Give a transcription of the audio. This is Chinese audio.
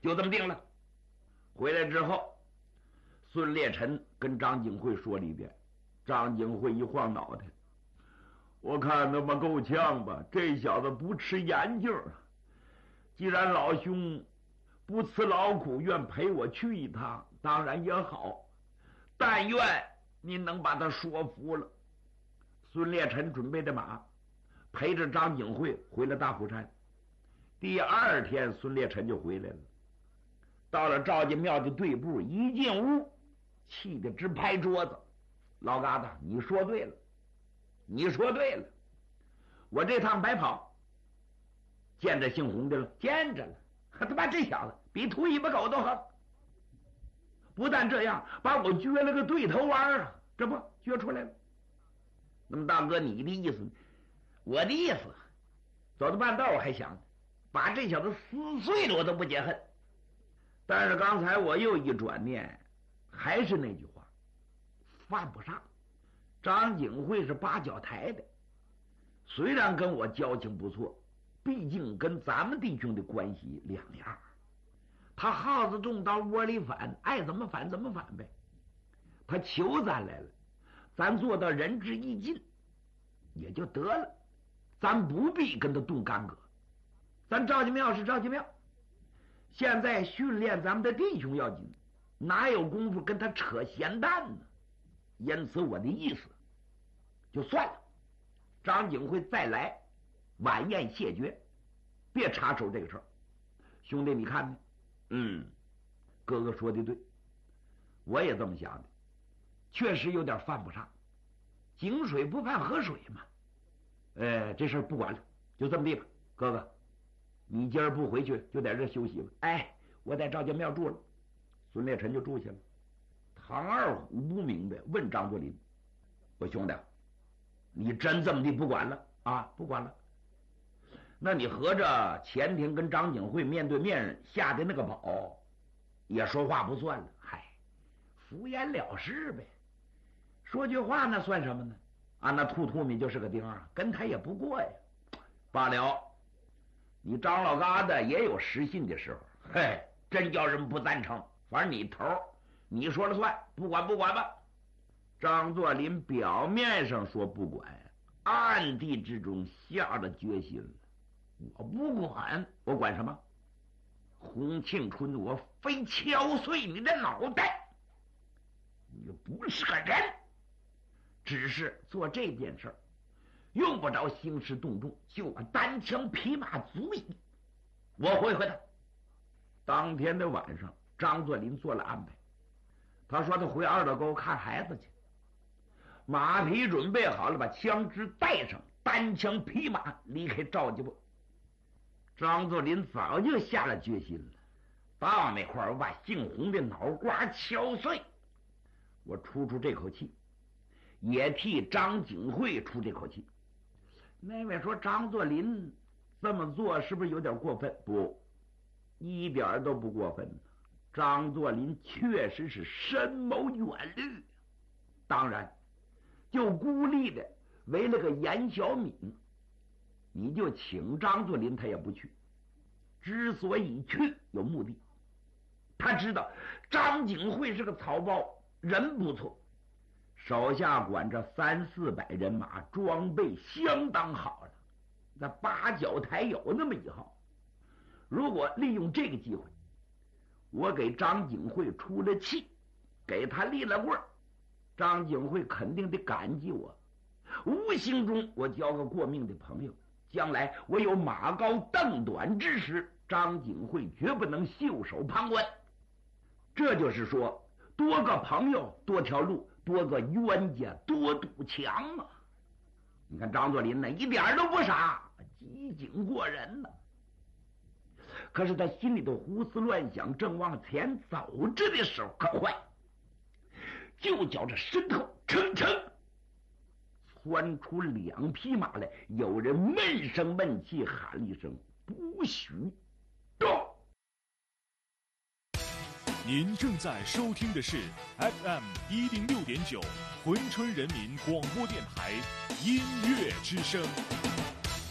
就这么定了。回来之后，孙烈臣跟张景惠说了一遍。张景惠一晃脑袋，我看他妈够呛吧，这小子不吃眼镜啊！既然老兄不辞劳苦，愿陪我去一趟，当然也好，但愿您能把他说服了。孙烈臣准备着马，陪着张景惠回了大虎山。第二天，孙烈臣就回来了。到了赵家庙的对部，一进屋，气得直拍桌子。老疙瘩，你说对了，你说对了，我这趟白跑，见着姓洪的了，见着了，他妈这小子比秃尾巴狗都横。不但这样，把我撅了个对头弯啊，这不撅出来了。那么大哥，你的意思？我的意思，走到半道我还想把这小子撕碎了，我都不解恨。但是刚才我又一转念，还是那句话，犯不上。张景惠是八角台的，虽然跟我交情不错，毕竟跟咱们弟兄的关系两样。他耗子重到窝里反，爱怎么反怎么反呗。他求咱来了，咱做到仁至义尽也就得了，咱不必跟他动干戈。咱赵家庙是赵家庙，现在训练咱们的弟兄要紧，哪有功夫跟他扯闲淡呢？因此我的意思就算了，张景惠再来晚宴谢绝，别插手这个事儿。兄弟你看呢？哥哥说的对，我也这么想的，确实有点犯不上，井水不犯河水嘛。这事儿不管了，就这么地吧。哥哥你今儿不回去就在这休息吧。我在赵家庙住了。孙烈臣就住下了。唐二虎不明白，问张作霖：我兄弟，你真这么地不管了啊？不管了。那你合着前天跟张景惠面对面下的那个宝，也说话不算了？敷衍了事呗。说句话那算什么呢？那兔兔米就是个钉啊，跟他也不过呀。罢了，你张老疙瘩也有失信的时候，真叫人不赞成。反正你头你说了算，不管吧。张作霖表面上说不管，暗地之中下了决心了。我不管，我管什么？洪庆春，我非敲碎你的脑袋！你不是个人，只是做这件事儿用不着兴师动众，就我单枪匹马足矣。我会他。当天的晚上，张作霖做了安排。他说他回二道沟看孩子去，马匹准备好了，把枪支带上，单枪匹马离开赵家埠。张作霖早就下了决心了，到那块儿我把姓洪的脑瓜敲碎。我出这口气，也替张景惠出这口气。那位说张作霖这么做是不是有点过分？不，一点都不过分。张作霖确实是深谋远虑，当然就孤立的为了个严小敏，你就请张作霖他也不去。之所以去有目的，他知道张景惠是个草包，人不错，手下管着300-400人马，装备相当好了，那八角台有那么一号。如果利用这个机会，我给张景惠出了气，给他立了棍儿，张景惠肯定得感激我，无形中我交个过命的朋友，将来我有马高凳短之时，张景惠绝不能袖手旁观。这就是说，多个朋友多条路，多个冤家多堵墙啊！你看张作霖呢，一点都不傻，机警过人呢。可是他心里头胡思乱想，正往前走着的时候，可坏，就觉着身后蹭蹭窜出2匹马来，有人闷声闷气喊了一声：“不许动！” 您正在收听的是 FM 106.9浑春人民广播电台音乐之声。